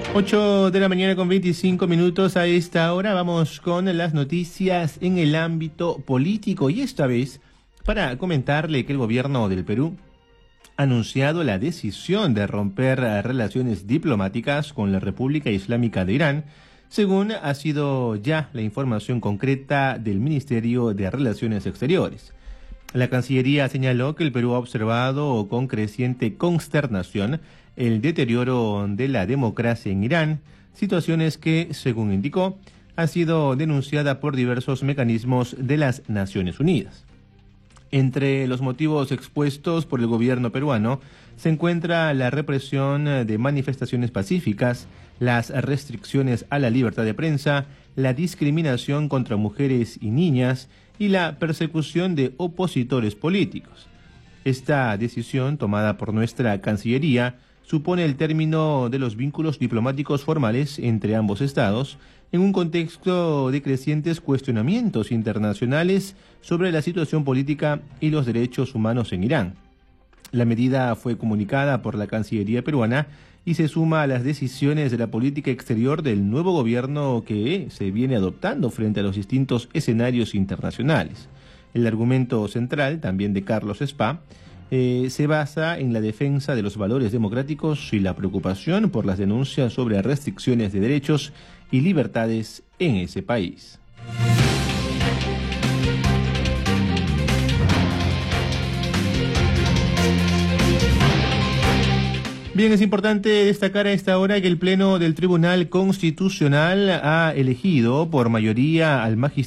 8 de la mañana con 25 minutos. A esta hora vamos con las noticias en el ámbito político y esta vez para comentarle que el gobierno del Perú ha anunciado la decisión de romper relaciones diplomáticas con la República Islámica de Irán, según ha sido ya la información concreta del Ministerio de Relaciones Exteriores. La Cancillería señaló que el Perú ha observado con creciente consternación el deterioro de la democracia en Irán, situaciones que, según indicó, ha sido denunciada por diversos mecanismos de las Naciones Unidas. Entre los motivos expuestos por el gobierno peruano se encuentra la represión de manifestaciones pacíficas, las restricciones a la libertad de prensa, la discriminación contra mujeres y niñas y la persecución de opositores políticos. Esta decisión, tomada por nuestra Cancillería, supone el término de los vínculos diplomáticos formales entre ambos estados en un contexto de crecientes cuestionamientos internacionales sobre la situación política y los derechos humanos en Irán. La medida fue comunicada por la Cancillería peruana y se suma a las decisiones de la política exterior del nuevo gobierno que se viene adoptando frente a los distintos escenarios internacionales. El argumento central, también de Carlos Spa, se basa en la defensa de los valores democráticos y la preocupación por las denuncias sobre restricciones de derechos y libertades en ese país. Bien, es importante destacar a esta hora que el Pleno del Tribunal Constitucional ha elegido por mayoría al magistrado